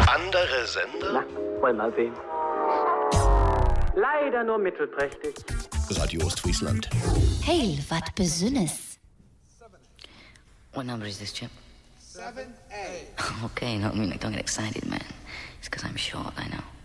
Andere Sender? Na, wollen mal sehen. Leider nur mittelprächtig. Radio Ostfriesland. Hey, wat besünnes. What number is this, Chip? 7A. Okay, don't get excited, man. It's because I'm short, I know.